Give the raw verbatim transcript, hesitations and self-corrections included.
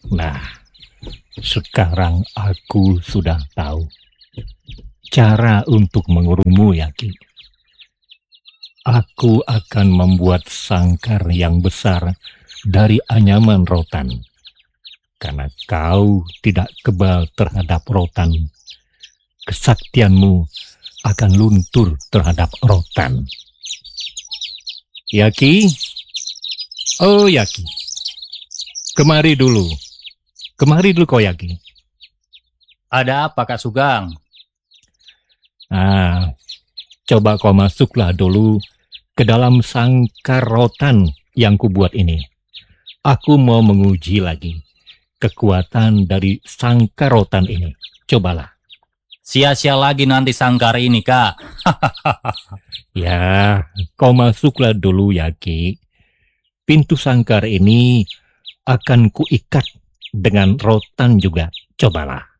Nah, sekarang aku sudah tahu cara untuk mengurungmu, Yaki. Aku akan membuat sangkar yang besar dari anyaman rotan. Karena kau tidak kebal terhadap rotan, kesaktianmu akan luntur terhadap rotan. Yaki? Oh, Yaki. Kemari dulu. Kemari dulu kau, Yaki. Ada apa, Kak Sugeng? Ah, coba kau masuklah dulu ke dalam sangkar rotan yang kubuat ini. Aku mau menguji lagi kekuatan dari sangkar rotan ini. Cobalah. Sia-sia lagi nanti sangkar ini, Kak. Ya, kau masuklah dulu, Yaki. Pintu sangkar ini akan kuikat dengan rotan juga. Cobalah.